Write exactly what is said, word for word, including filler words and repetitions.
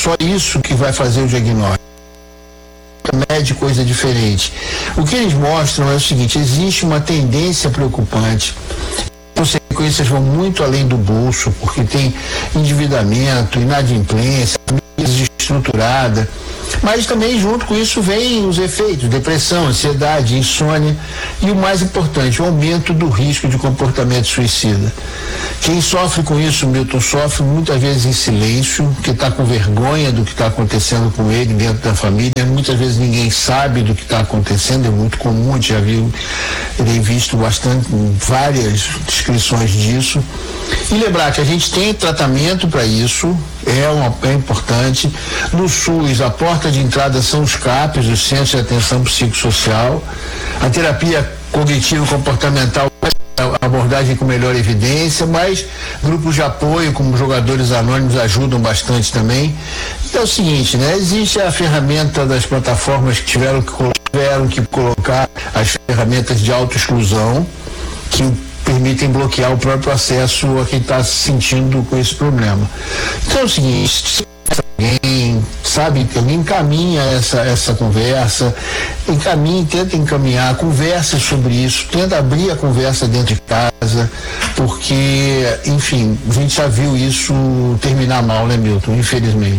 só isso que vai fazer o diagnóstico. Mede coisa diferente. O que eles mostram é o seguinte: existe uma tendência preocupante. As consequências vão muito além do bolso, porque tem endividamento, inadimplência, desestruturada, mas também junto com isso vem os efeitos: depressão, ansiedade, insônia e, o mais importante, o aumento do risco de comportamento suicida. Quem sofre com isso, Milton, sofre muitas vezes em silêncio, que está com vergonha do que está acontecendo com ele dentro da família. Muitas vezes ninguém sabe do que está acontecendo, é muito comum, a gente já viu, tem visto bastante, várias descrições disso. E lembrar que a gente tem tratamento para isso, é, uma, é importante. No SUS, a porta de entrada são os CAPs, os Centros de Atenção Psicossocial. A terapia cognitivo-comportamental, a abordagem com melhor evidência, mas grupos de apoio, como Jogadores Anônimos, ajudam bastante também. Então é o seguinte, né? Existe a ferramenta das plataformas que tiveram que, tiveram que colocar as ferramentas de autoexclusão, que permitem bloquear o próprio acesso a quem está se sentindo com esse problema. Então é o seguinte: alguém sabe que alguém encaminha essa, essa conversa, encaminha, tenta encaminhar, conversa sobre isso, tenta abrir a conversa dentro de casa, porque, enfim, a gente já viu isso terminar mal, né, Milton? Infelizmente.